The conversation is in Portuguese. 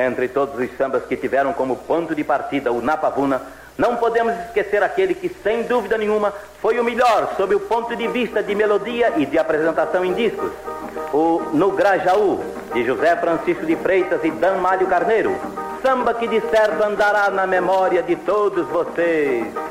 Entre todos os sambas que tiveram como ponto de partida o Napavuna, não podemos esquecer aquele que, sem dúvida nenhuma, foi o melhor sob o ponto de vista de melodia e de apresentação em discos. O No Grajaú, de José Francisco de Freitas e Dan Mário Carneiro. Samba que de certo andará na memória de todos vocês.